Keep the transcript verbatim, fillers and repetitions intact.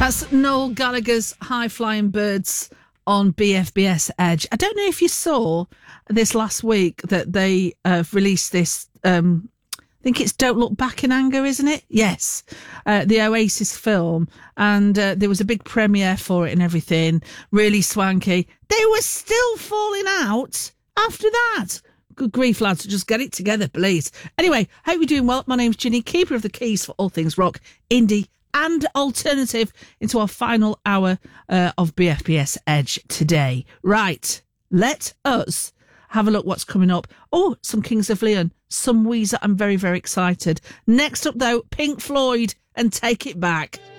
That's Noel Gallagher's High Flying Birds on B F B S Edge. I don't know if you saw this last week that they uh, released this, um, I think it's Don't Look Back in Anger, isn't it? Yes. Uh, the Oasis film. And uh, there was a big premiere for it and everything. Really swanky. They were still falling out after that. Good grief, lads. Just get it together, please. Anyway, hope you're doing well. My name's Ginny, keeper of the keys for all things rock, indie, and alternative into our final hour uh, of B F B S Edge today. Right, let us have a look what's coming up. Oh, some Kings of Leon, some Weezer. I'm very, very excited. Next up, though, Pink Floyd and Take It Back.